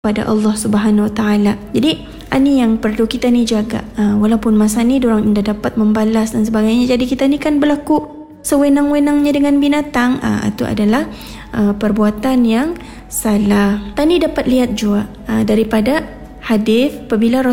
pada Allah Subhanahu Wa Taala. Jadi ini yang perlu kita ni jaga. Walaupun masa ni diorang dah dapat membalas dan sebagainya, jadi kita ni kan berlaku sewenang-wenangnya dengan binatang. Itu adalah perbuatan yang salah. Tani dapat lihat juga daripada hadis apabila